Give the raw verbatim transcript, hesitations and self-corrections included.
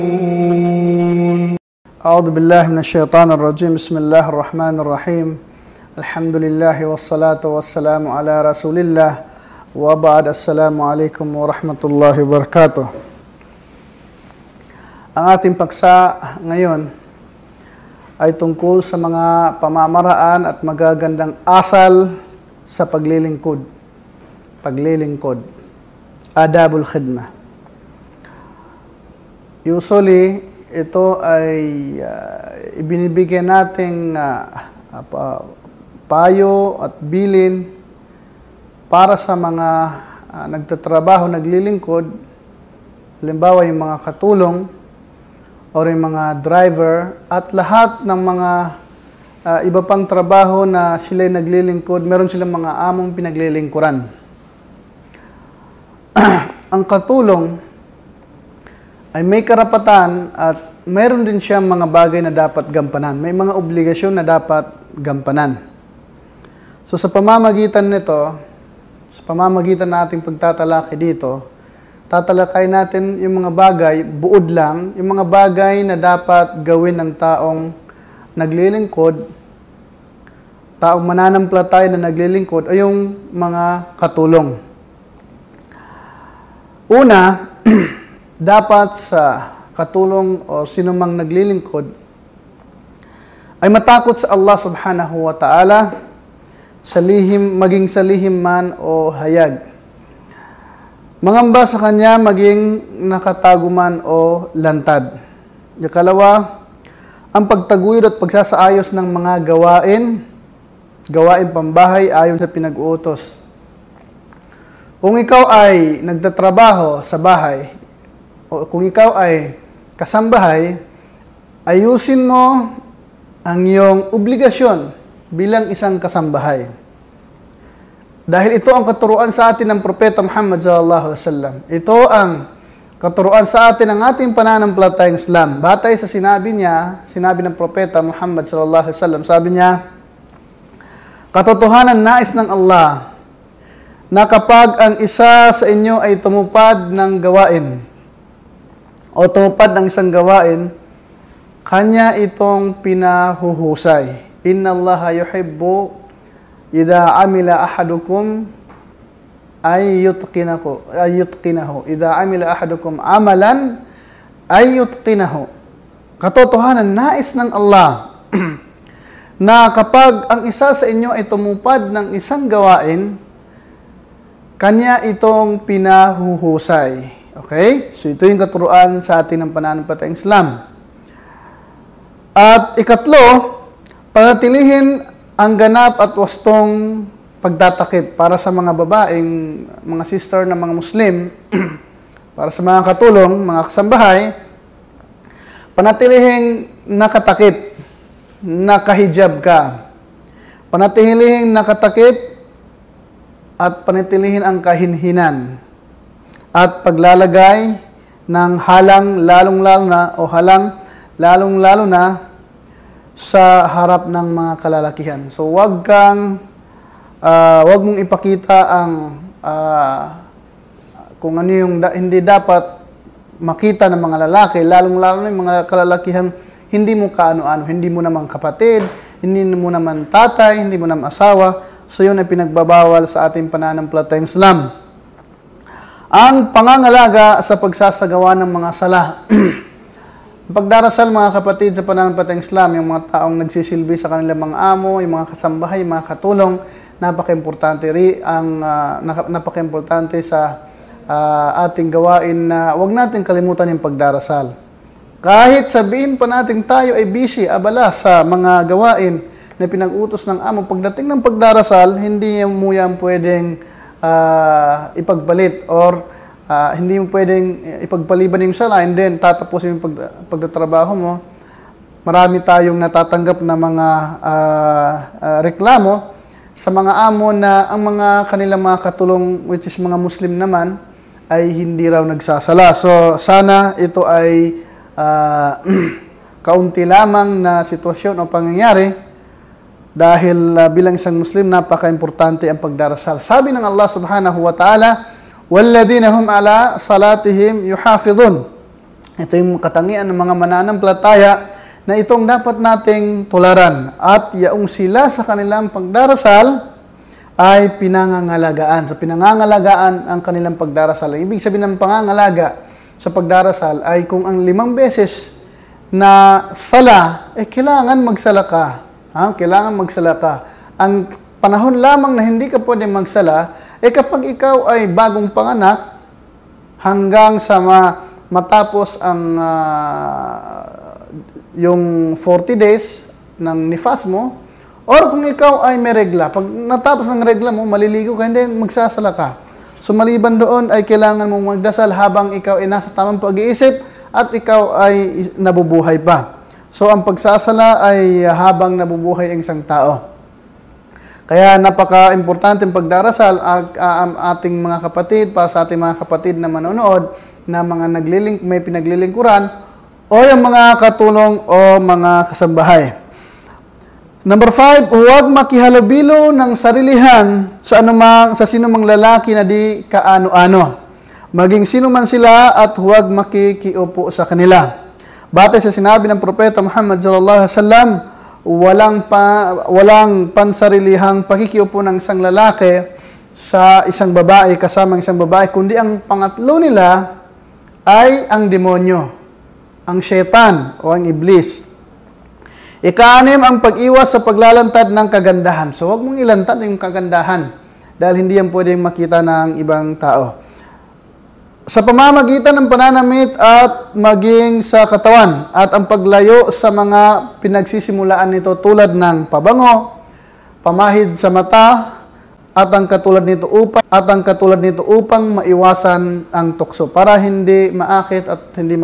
أعوذ بالله من الشيطان الرجيم بسم الله الرحمن الرحيم الحمد لله والصلاة والسلام على رسول الله وبعد السلام عليكم ورحمة الله وبركاته. Ang ating paksa ngayon ay tungkol sa mga pamamaraan at magagandang asal sa paglilingkod. Paglilingkod. Adabul khidmah. Usually, ito ay uh, ibinibigyan nating uh, uh, payo at bilin para sa mga uh, nagtatrabaho, naglilingkod, halimbawa yung mga katulong o yung mga driver at lahat ng mga uh, iba pang trabaho na sila naglilingkod, meron silang mga among pinaglilingkuran. Ang katulong ay may karapatan at mayroon din siyang mga bagay na dapat gampanan. May mga obligasyon na dapat gampanan. So sa pamamagitan nito, sa pamamagitan nating pagtatalakay dito, tatalakay natin yung mga bagay, buod lang, yung mga bagay na dapat gawin ng taong naglilingkod, taong mananampalataya na naglilingkod, ay yung mga katulong. Una, dapat sa katulong o sinumang naglilingkod ay matakot sa Allah subhanahu wa ta'ala sa lihim, maging sa lihim man o hayag. Mangamba sa Kanya maging nakatago man o lantad. Ikalawa, ang pagtaguyod at pagsasaayos ng mga gawain, gawain pambahay ayon sa pinag-uutos. Kung ikaw ay nagtatrabaho sa bahay, o kung ikaw ay kasambahay, ayusin mo ang iyong obligasyon bilang isang kasambahay. Dahil ito ang katuruan sa atin ng Propeta Muhammad sallallahu alaihi wasallam. Ito ang katuruan sa atin ng ating pananampalatayang Islam. Batay sa sinabi niya, sinabi ng Propeta Muhammad sallallahu alaihi wasallam, sabi niya, katotohanan nais ng Allah na kapag ang isa sa inyo ay tumupad ng gawain o tumupad ng isang gawain, kanya itong pinahuhusay. Inna Allaha yuhibbu idha amila ahadukum ay yutqinahu, ay yutqinahu. Idha amila ahadukum amalan ay yutqinahu. Katotohanan, nais ng Allah na kapag ang isa sa inyo ay tumupad ng isang gawain, kanya itong pinahuhusay. Okay? So ito yung katuruan sa atin ng pananampalatayang Islam. At ikatlo, panatilihin ang ganap at wastong pagtatakip para sa mga babaeng, mga sister na mga Muslim, para sa mga katulong, mga kasambahay, panatilihin nakatakip, nakahijab ka. Panatilihin nakatakip at panatilihin ang kahinhinan at paglalagay ng halang lalong-lalo na o halang lalong-lalo na sa harap ng mga kalalakihan. So wag kang uh, wag mong ipakita ang uh, kung ano yung da- hindi dapat makita ng mga lalaki, lalong-lalo na yung mga kalalakihan hindi mo kaano-ano, hindi mo naman kapatid, hindi mo naman tatay, hindi mo naman asawa. So yun ay pinagbabawal sa ating pananampalatayang Islam. Ang pangangalaga sa pagsasagawa ng mga sala. Pagdarasal, mga kapatid, sa pananampalatayang Islam, yung mga taong nagsisilbi sa kanilang mga amo, yung mga kasambahay, yung mga katulong, napaka-importante rin ang uh, napaka-importante sa uh, ating gawain na wag natin kalimutan yung pagdarasal. Kahit sabihin pa natin tayo ay busy, abala sa mga gawain na pinag-utos ng amo, pagdating ng pagdarasal, hindi mo yan pwedeng uh, ipagpalit or uh, hindi mo pwedeng ipagpaliban yung sala and then tatapusin yung pag, pagtatrabaho mo. Marami tayong natatanggap na mga uh, uh, reklamo sa mga amo na ang mga kanilang mga katulong, which is mga Muslim naman, ay hindi raw nagsasala. So sana ito ay uh, kaunti lamang na sitwasyon o pangyayari. Dahil uh, bilang isang Muslim, napaka-importante ang pagdarasal. Sabi ng Allah subhanahu wa ta'ala, وَالَّذِينَ هُمْ عَلَىٰ صَلَاتِهِمْ يُحَافِظُونَ Ito yung katangian ng mga mananampalataya na itong dapat nating tularan. At yaong sila sa kanilang pagdarasal ay pinangangalagaan. Sa pinangangalagaan ang kanilang pagdarasal. Ibig sabihin ng pangangalaga sa pagdarasal ay kung ang limang beses na sala, eh kailangan magsala ka. Ha? Kailangan magsala ka. Ang panahon lamang na hindi ka pwede magsala, eh kapag ikaw ay bagong panganak, hanggang sa ma- matapos ang uh, yung forty days ng nifas mo, or kung ikaw ay may regla, pag natapos ng regla mo, maliligo ka, hindi, magsasala ka. So maliban doon ay kailangan mong magdasal habang ikaw ay nasa tamang pag-iisip at ikaw ay nabubuhay pa. So ang pagsasala ay habang nabubuhay ang isang tao. Kaya napaka-importante ang pagdarasal ang ating mga kapatid, para sa ating mga kapatid na manonood, na mga naglilink, may pinaglilingkuran, o yung mga katulong o mga kasambahay. Number five, huwag makihalubilo ng sarilihan sa anumang, sa sinumang lalaki na di kaano-ano. Maging sino man sila at huwag makikiupo sa kanila. Batay sa sinabi ng Propeta Muhammad sallallahu alaihi wasallam, walang pa, walang pansarilihang pakikiupo ng isang lalaki sa isang babae, kasama isang babae, kundi ang pangatlo nila ay ang demonyo, ang syaitan o ang iblis. Ika-anim, ang pag-iwas sa paglalantad ng kagandahan. So, huwag mong ilantad yung kagandahan dahil hindi yan pwedeng makita ng ibang tao. Sa pamamagitan ng pananamit at maging sa katawan at ang paglayo sa mga pinagsisimulaan nito tulad ng pabango, pamahid sa mata at ang katulad nito upang at ang katulad nito upang maiwasan ang tukso para hindi maakit at hindi